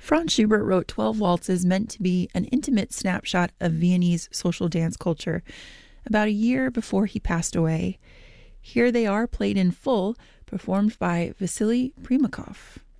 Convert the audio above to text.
Franz Schubert wrote 12 waltzes meant to be an intimate snapshot of Viennese social dance culture about a year before he passed away. Here they are, played in full, performed by Vasily Primakov.